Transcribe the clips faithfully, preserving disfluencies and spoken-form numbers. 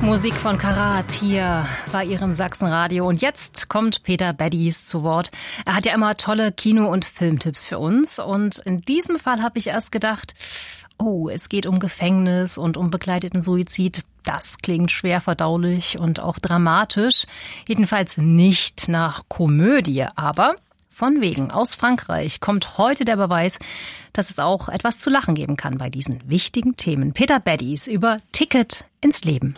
Musik von Karat hier bei Ihrem Sachsenradio. Und jetzt kommt Peter Baddies zu Wort. Er hat ja immer tolle Kino- und Filmtipps für uns. Und in diesem Fall habe ich erst gedacht, oh, es geht um Gefängnis und um begleiteten Suizid. Das klingt schwer verdaulich und auch dramatisch. Jedenfalls nicht nach Komödie, aber von wegen. Aus Frankreich kommt heute der Beweis, dass es auch etwas zu lachen geben kann bei diesen wichtigen Themen. Peter Baddies über Ticket ins Leben.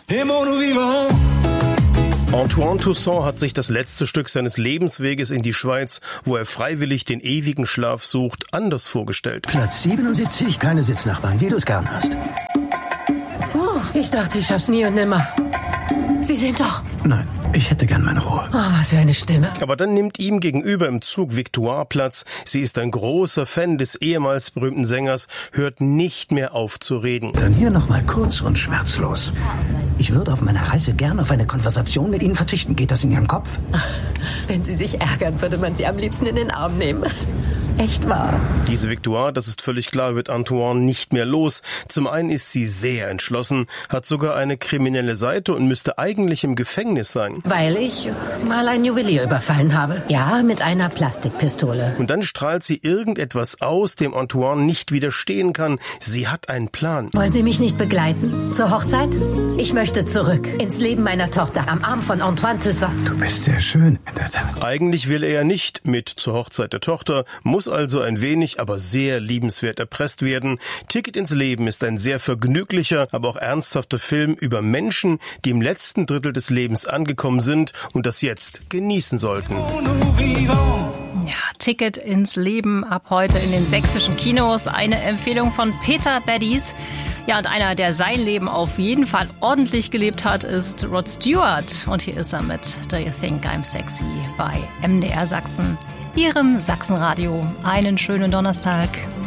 Antoine Toussaint hat sich das letzte Stück seines Lebensweges in die Schweiz, wo er freiwillig den ewigen Schlaf sucht, anders vorgestellt. Platz siebenundsiebzig, keine Sitznachbarn, wie du es gern hast. Oh, ich dachte, ich schaff's nie und nimmer. Sie sind doch... Nein, ich hätte gern meine Ruhe. Oh, was für eine Stimme. Aber dann nimmt ihm gegenüber im Zug Victoire Platz. Sie ist ein großer Fan des ehemals berühmten Sängers, hört nicht mehr auf zu reden. Dann hier nochmal kurz und schmerzlos. Ich würde auf meiner Reise gern auf eine Konversation mit Ihnen verzichten. Geht das in Ihren Kopf? Wenn Sie sich ärgern, würde man Sie am liebsten in den Arm nehmen. Echt wahr. Diese Victoire, das ist völlig klar, wird Antoine nicht mehr los. Zum einen ist sie sehr entschlossen, hat sogar eine kriminelle Seite und müsste eigentlich im Gefängnis sein. Weil ich mal einen Juwelier überfallen habe. Ja, mit einer Plastikpistole. Und dann strahlt sie irgendetwas aus, dem Antoine nicht widerstehen kann. Sie hat einen Plan. Wollen Sie mich nicht begleiten? Zur Hochzeit? Ich möchte zurück ins Leben meiner Tochter am Arm von Antoine Toussaint. Du bist sehr schön, in der Tat. Eigentlich will er ja nicht mit zur Hochzeit der Tochter, muss also ein wenig, aber sehr liebenswert erpresst werden. Ticket ins Leben ist ein sehr vergnüglicher, aber auch ernsthafter Film über Menschen, die im letzten Drittel des Lebens angekommen sind und das jetzt genießen sollten. Ja, Ticket ins Leben ab heute in den sächsischen Kinos. Eine Empfehlung von Peter Baddies. Ja, und einer, der sein Leben auf jeden Fall ordentlich gelebt hat, ist Rod Stewart. Und hier ist er mit Do You Think I'm Sexy bei M D R Sachsen, Ihrem Sachsenradio. Einen schönen Donnerstag